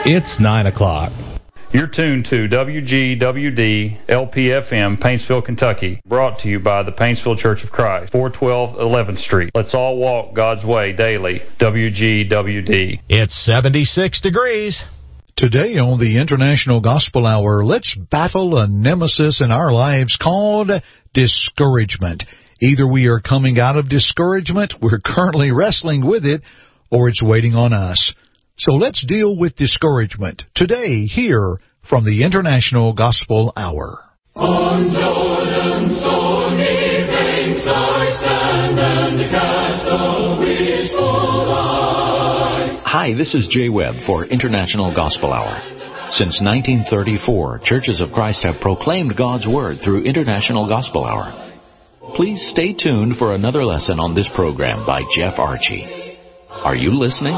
It's 9 o'clock. You're tuned to WGWD LPFM, Paintsville, Kentucky. Brought to you by the Paintsville Church of Christ, 412 11th Street. Let's all walk God's way daily. WGWD. It's 76 degrees. Today on the International Gospel Hour, let's battle a nemesis in our lives called discouragement. Either we are coming out of discouragement, we're currently wrestling with it, or it's waiting on us. So let's deal with discouragement today here from the International Gospel Hour. On Jordan's stormy banks I stand, and the castle wishful eye. Hi, this is Jay Webb for International Gospel Hour. Since 1934, Churches of Christ have proclaimed God's Word through International Gospel Hour. Please stay tuned for another lesson on this program by Jeff Archie. Are you listening?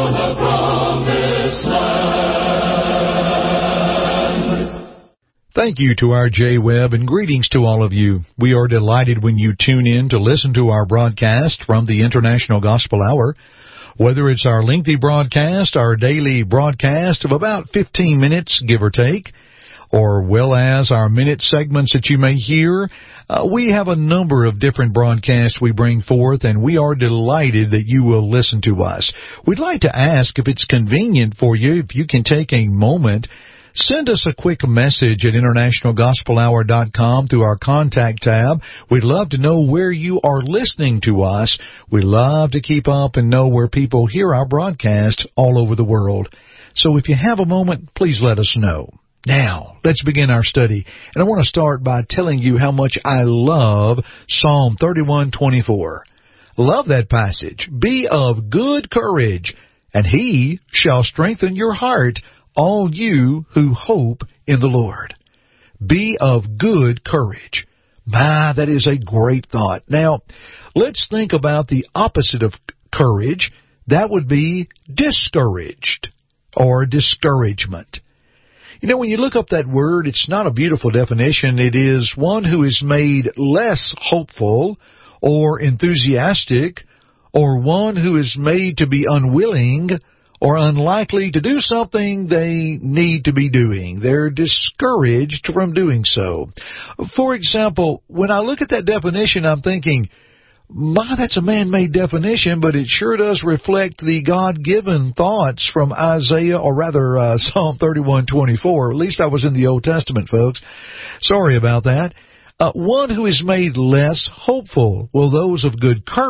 Thank you to our Jay Webb, and greetings to all of you. We are delighted when you tune in to listen to our broadcast from the International Gospel Hour. Whether it's our lengthy broadcast, our daily broadcast of about 15 minutes, give or take, or well as our minute segments that you may hear, we have a number of different broadcasts we bring forth, and we are delighted that you will listen to us. We'd like to ask if it's convenient for you, if you can take a moment, send us a quick message at internationalgospelhour.com through our contact tab. We'd love to know where you are listening to us. We love to keep up and know where people hear our broadcast all over the world. So if you have a moment, please let us know. Now, let's begin our study. And I want to start by telling you how much I love Psalm 31:24. Love that passage. Be of good courage, and he shall strengthen your heart, all you who hope in the Lord. Be of good courage. My, that is a great thought. Now, let's think about the opposite of courage. That would be discouraged or discouragement. You know, when you look up that word, it's not a beautiful definition. It is one who is made less hopeful or enthusiastic, or one who is made to be unwilling or unlikely to do something they need to be doing. They're discouraged from doing so. For example, when I look at that definition, I'm thinking, my, that's a man-made definition, but it sure does reflect the God-given thoughts from Isaiah, or rather Psalm 31:24. At least I was in the Old Testament, folks. Sorry about that. One who is made less hopeful. Well, those of good courage